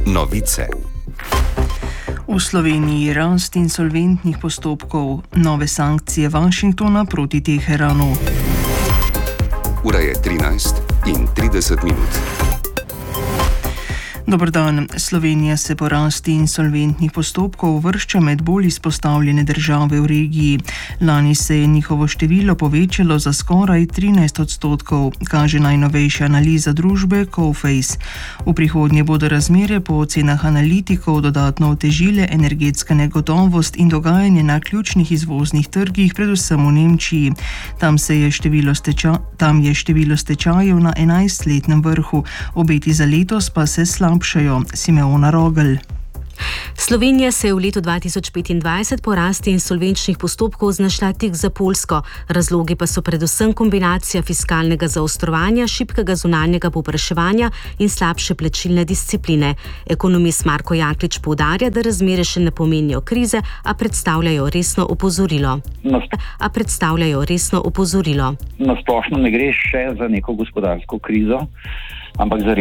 Novice. V Sloveniji rast insolventnih postopkov, nove sankcije Washingtona proti Teheranu. Ura je 13:30. Dober dan. Slovenija se po rasti insolventnih postopkov uvršča med bolj izpostavljene države v regiji. Lani se je njihovo število povečalo za skoraj 13%, kaže najnovejša analiza družbe Coface. V prihodnje bodo razmere po ocenah analitikov dodatno otežile energetska negotovost in dogajanje na ključnih izvoznih trgih, predvsem v Nemčiji. Tam je število stečajev na 11-letnem vrhu, obeti za letos pa se slabšajo. Simeona Rogelj. Slovenija se je v letu 2025 po rasti insolvenčnih postopkov znašla tik za Poljsko. Razlogi pa so predvsem kombinacija fiskalnega zaostrovanja, šibkega zunanjega povpraševanja in slabše plačilne discipline. Ekonomist Marko Jaklič poudarja, da razmere še ne pomenijo krize, a predstavljajo resno opozorilo. Na splošno ne gre še za neko gospodarsko krizo, ampak za